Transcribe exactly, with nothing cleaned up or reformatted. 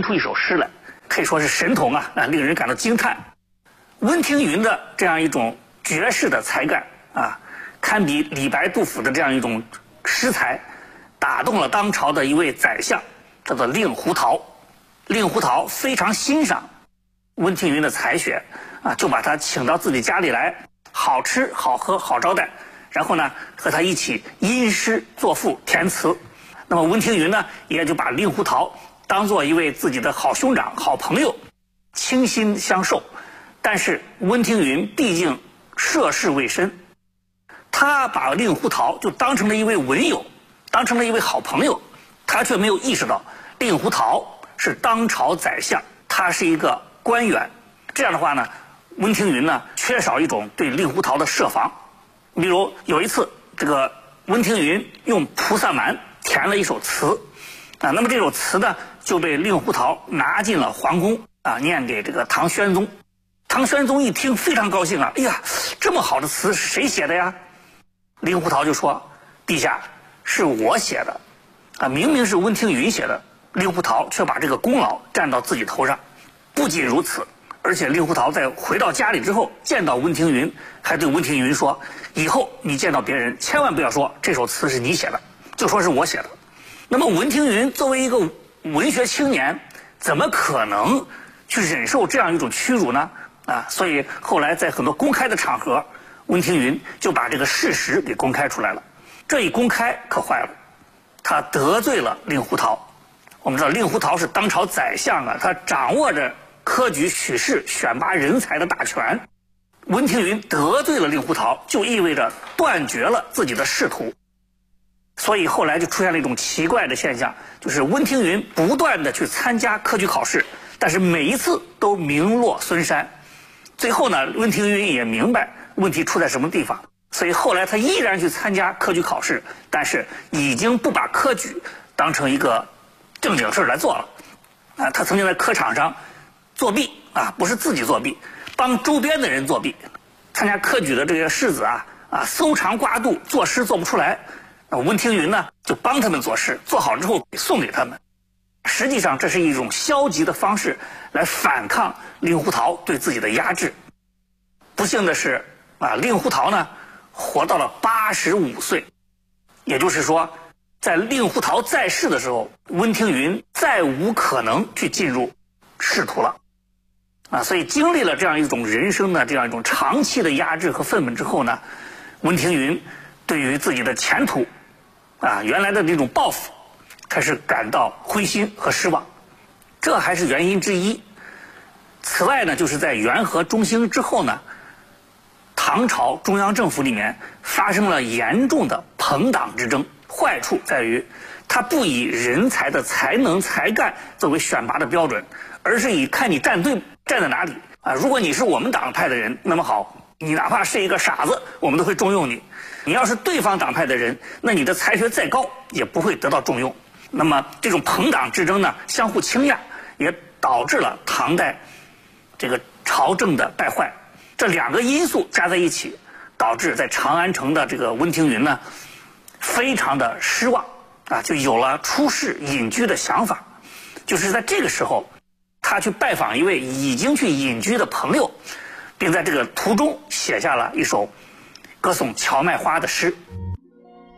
出一首诗来，可以说是神童啊，啊，令人感到惊叹。温庭筠的这样一种绝世的才干啊，堪比李白、杜甫的这样一种诗才，打动了当朝的一位宰相，叫做令狐桃。令狐桃非常欣赏温庭筠的才学啊，就把他请到自己家里来，好吃好喝好招待，然后呢和他一起吟诗作赋填词。那么温庭筠呢也就把令狐桃当做一位自己的好兄长好朋友，倾心相授。但是温庭筠毕竟涉世未深，他把令狐桃就当成了一位文友，当成了一位好朋友，他却没有意识到令狐桃是当朝宰相，他是一个官员。这样的话呢，温庭筠呢缺少一种对令狐桃的设防。比如有一次，这个温庭筠用菩萨蛮填了一首词啊，那么这首词呢就被令狐桃拿进了皇宫啊，念给这个唐玄宗。唐玄宗一听非常高兴啊，哎呀，这么好的词是谁写的呀？令狐桃就说：“陛下，是我写的啊，明明是温庭筠写的。”令狐桃却把这个功劳占到自己头上。不仅如此，而且令狐桃在回到家里之后，见到温庭筠，还对温庭筠说：“以后你见到别人，千万不要说这首词是你写的，就说是我写的。”那么温庭筠作为一个文学青年，怎么可能去忍受这样一种屈辱呢？啊，所以后来在很多公开的场合，温庭筠就把这个事实给公开出来了。这一公开可坏了，他得罪了令狐桃。我们知道令狐桃是当朝宰相啊，他掌握着科举取士选拔人才的大权。温庭筠得罪了令狐桃，就意味着断绝了自己的仕途。所以后来就出现了一种奇怪的现象，就是温庭筠不断的去参加科举考试，但是每一次都名落孙山。最后呢，温庭筠也明白问题出在什么地方，所以后来他依然去参加科举考试，但是已经不把科举当成一个正经事来做了。啊，他曾经在科场上作弊啊，不是自己作弊，帮周边的人作弊。参加科举的这些士子啊啊，搜肠刮肚，作诗做不出来，那温庭筠呢就帮他们作诗，做好之后送给他们。实际上这是一种消极的方式来反抗令狐桃对自己的压制。不幸的是啊，令狐桃呢活到了八十五岁，也就是说在令狐桃在世的时候，温庭筠再无可能去进入仕途了啊。所以经历了这样一种人生的这样一种长期的压制和愤懑之后呢，温庭筠对于自己的前途啊，原来的那种抱负开始感到灰心和失望，这还是原因之一。此外呢，就是在元和中兴之后呢，唐朝中央政府里面发生了严重的朋党之争。坏处在于，它不以人才的才能才干作为选拔的标准，而是以看你站队站在哪里啊。如果你是我们党派的人，那么好，你哪怕是一个傻子，我们都会重用你。你要是对方党派的人，那你的才学再高也不会得到重用。那么这种朋党之争呢，相互倾轧，也导致了唐代这个朝政的败坏。这两个因素加在一起，导致在长安城的这个温庭筠呢，非常的失望啊，就有了出仕隐居的想法。就是在这个时候，他去拜访一位已经去隐居的朋友，并在这个途中写下了一首歌颂荞麦花的诗。